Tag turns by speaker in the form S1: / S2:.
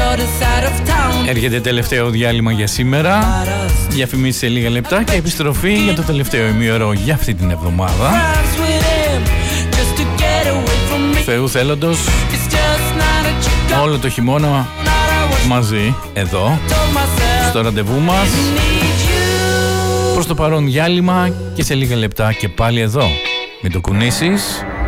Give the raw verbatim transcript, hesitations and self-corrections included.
S1: Έρχεται τελευταίο διάλειμμα για σήμερα. Διαφημίσεις σε λίγα λεπτά και επιστροφή για το τελευταίο ημίωρο για αυτή την εβδομάδα. Θεού θέλοντος, όλο το χειμώνα μαζί εδώ στο ραντεβού μας. Προς το παρόν διάλειμμα και σε λίγα λεπτά και πάλι εδώ. Μην το κουνήσεις.